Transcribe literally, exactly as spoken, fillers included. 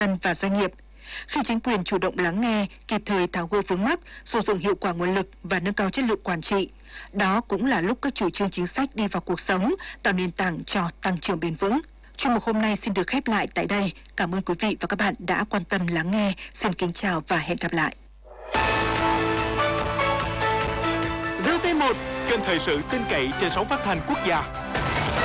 dân và doanh nghiệp. Khi chính quyền chủ động lắng nghe, kịp thời tháo gỡ vướng mắc, sử dụng hiệu quả nguồn lực và nâng cao chất lượng quản trị, đó cũng là lúc các chủ trương chính sách đi vào cuộc sống, tạo nền tảng cho tăng trưởng bền vững. Chuyên mục hôm nay xin được khép lại tại đây. Cảm ơn quý vị và các bạn đã quan tâm lắng nghe. Xin kính chào và hẹn gặp lại. rờ tê một, kênh thời sự tin cậy trên sóng phát thanh quốc gia.